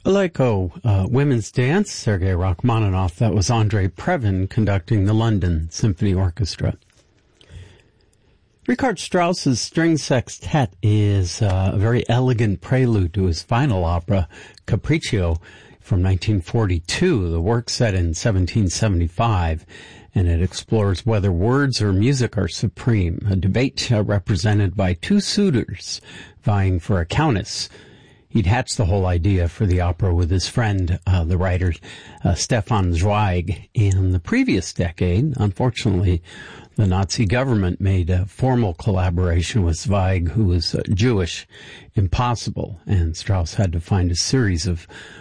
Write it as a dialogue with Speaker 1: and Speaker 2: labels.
Speaker 1: Aleko, Women's Dance, Sergei Rachmaninoff. That was Andrei Previn conducting the London Symphony Orchestra. Richard Strauss's string sextet is a very elegant prelude to his final opera, Capriccio, from 1942. The work set in 1775, and it explores whether words or music are supreme, a debate represented by two suitors vying for a countess. He'd hatched the whole idea for the opera with his friend, the writer Stefan Zweig. In the previous decade, unfortunately, the Nazi government made a formal collaboration with Zweig, who was Jewish, impossible, and Strauss had to find a series of